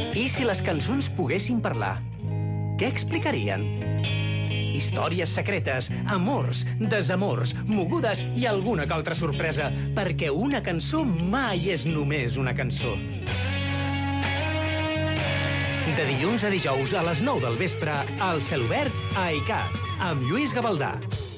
I si les cançons poguessin parlar? Què explicarien? Històries secretes, amors, desamors, mogudes i alguna que altra sorpresa, perquè una cançó mai és només una cançó. De dilluns a dijous a les 9 del vespre, al Celobert a ICAT, amb Lluís Gavaldà.